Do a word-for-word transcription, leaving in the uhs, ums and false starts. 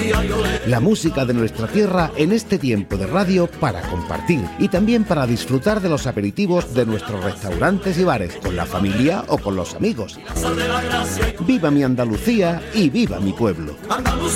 La música de nuestra tierra en este tiempo de radio para compartir y también para disfrutar de los aperitivos de nuestros restaurantes y bares, con la familia o con los amigos. Viva mi Andalucía y viva mi pueblo.